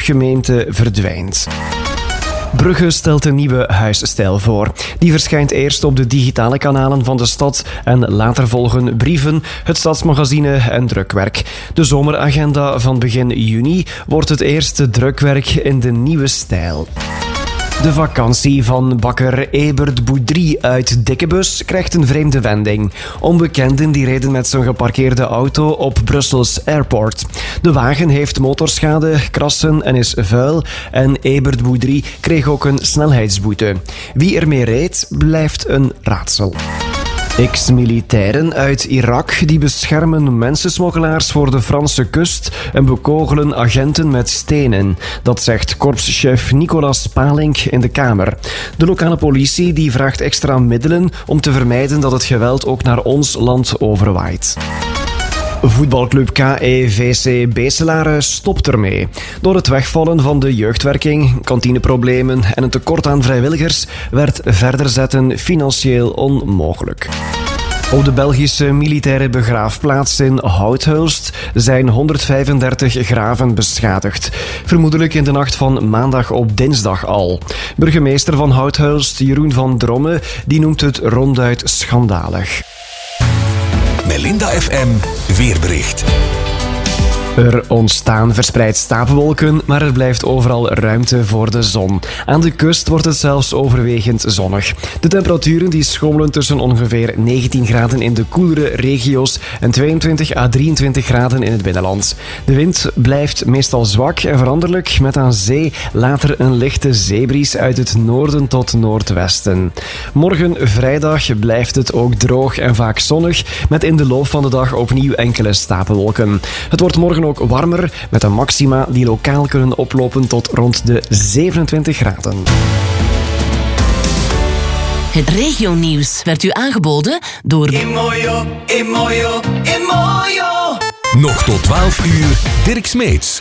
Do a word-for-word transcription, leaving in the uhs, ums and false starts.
subgemeente verdwijnt. Brugge stelt een nieuwe huisstijl voor. Die verschijnt eerst op de digitale kanalen van de stad en later volgen brieven, het stadsmagazine en drukwerk. De zomeragenda van begin juni wordt het eerste drukwerk in de nieuwe stijl. De vakantie van bakker Ebert Boudry uit Dikkebus krijgt een vreemde wending. Onbekenden die reden met zijn geparkeerde auto op Brussels Airport. De wagen heeft motorschade, krassen en is vuil. En Ebert Boudry kreeg ook een snelheidsboete. Wie ermee reed, blijft een raadsel. Ex-militairen uit Irak die beschermen mensensmokkelaars voor de Franse kust en bekogelen agenten met stenen. Dat zegt korpschef Nicolas Palink in de Kamer. De lokale politie die vraagt extra middelen om te vermijden dat het geweld ook naar ons land overwaait. Voetbalclub K E V C Beeselare stopt ermee. Door het wegvallen van de jeugdwerking, kantineproblemen en een tekort aan vrijwilligers werd verder zetten financieel onmogelijk. Op de Belgische militaire begraafplaats in Houthulst zijn honderdvijfendertig graven beschadigd. Vermoedelijk in de nacht van maandag op dinsdag al. Burgemeester van Houthulst, Jeroen van Dromme, die noemt het ronduit schandalig. Melinda F M weerbericht. Er ontstaan verspreid stapelwolken, maar er blijft overal ruimte voor de zon. Aan de kust wordt het zelfs overwegend zonnig. De temperaturen die schommelen tussen ongeveer negentien graden in de koelere regio's en tweeëntwintig à drieëntwintig graden in het binnenland. De wind blijft meestal zwak en veranderlijk, met aan zee later een lichte zeebries uit het noorden tot noordwesten. Morgen vrijdag blijft het ook droog en vaak zonnig, met in de loop van de dag opnieuw enkele stapelwolken. Het wordt morgen ook warmer, met een maxima die lokaal kunnen oplopen tot rond de zevenentwintig graden. Het regionieuws werd u aangeboden door Imoyo, Imoyo, Imoyo. Nog tot twaalf uur, Dirk Smeets.